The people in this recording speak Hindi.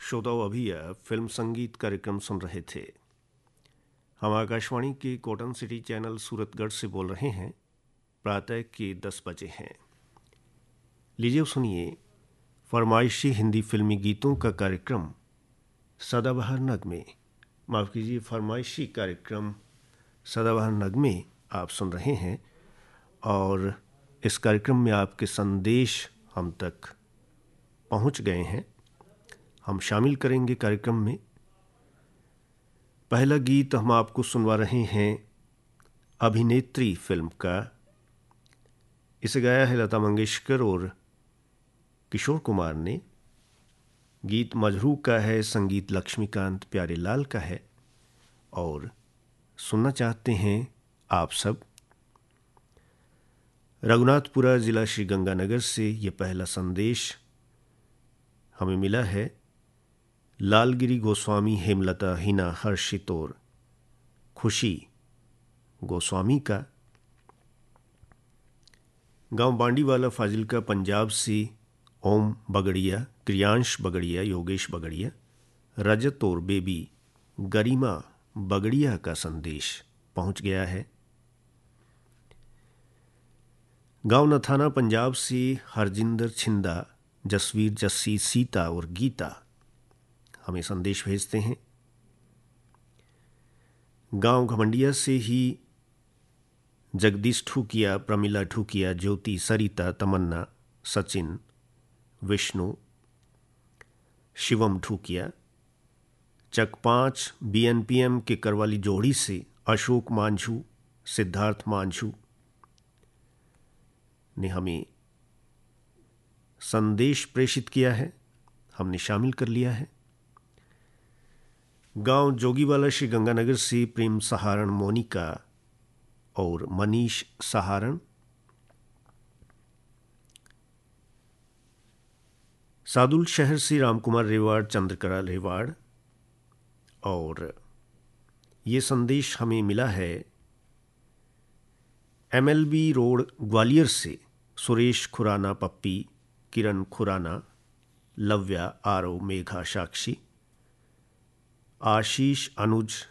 श्रोताओं, अभी यह फिल्म संगीत कार्यक्रम सुन रहे थे। हम आकाशवाणी के कॉटन सिटी चैनल सूरतगढ़ से बोल रहे हैं। प्रातः के 10 बजे हैं। लीजिए सुनिए फरमाइशी हिंदी फिल्मी गीतों का कार्यक्रम सदाबहार नगमे। माफ़ कीजिए, फरमाइशी कार्यक्रम सदाबहार नगमे आप सुन रहे हैं और इस कार्यक्रम में आपके संदेश हम तक पहुंच गए हैं। हम शामिल करेंगे कार्यक्रम में। पहला गीत हम आपको सुनवा रहे हैं अभिनेत्री फिल्म का। इसे गाया है लता मंगेशकर और किशोर कुमार ने। गीत मजरू का है, संगीत लक्ष्मीकांत प्यारेलाल का है और सुनना चाहते हैं आप सब। रघुनाथपुरा जिला श्री गंगानगर से ये पहला संदेश हमें मिला है लालगिरी गोस्वामी, हेमलता, हिना, हर्षित और खुशी गोस्वामी का। गांव बांडीवाला फाजिलका पंजाब से ओम बगड़िया, क्रियांश बगड़िया, योगेश बगड़िया, रजत और बेबी गरिमा बगड़िया का संदेश पहुंच गया है। गांव नथाना पंजाब से हरजिंदर छिंदा, जसवीर, जस्सी, सीता और गीता हमें संदेश भेजते हैं। गांव घमंडिया से ही जगदीश ठुकिया, प्रमिला ठुकिया, ज्योति, सरिता, तमन्ना, सचिन, विष्णु, शिवम ठुकिया। चक 5 BNPM के करवाली जोड़ी से अशोक मांझू, सिद्धार्थ मांझू ने हमें संदेश प्रेषित किया है, हमने शामिल कर लिया है। गांव जोगीवाला श्री गंगानगर से प्रेम सहारण, मोनिका और मनीष सहारण। सादुल शहर से रामकुमार रेवाड़, चंद्रकला रेवाड़। और ये संदेश हमें मिला है MLB रोड ग्वालियर से सुरेश खुराना, पप्पी, किरण खुराना, लव्या, आरव, मेघा, साक्षी, आशीष, अनुज,